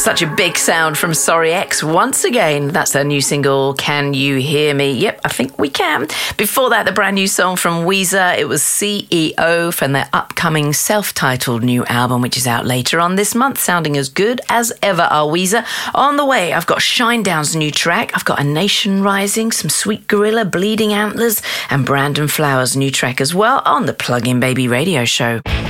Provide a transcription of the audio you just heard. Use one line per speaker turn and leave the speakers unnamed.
Such a big sound from Sorry X once again. That's their new single, Can You Hear Me? Yep, I think we can. Before that, the brand new song from Weezer. It was CEO from their upcoming self-titled new album, which is out later on this month, sounding as good as ever are Weezer. On the way, I've got Shinedown's new track. I've got A Nation Rising, some Sweet Gorilla, Bleeding Antlers, and Brandon Flowers' new track as well on the Plug In Baby radio show.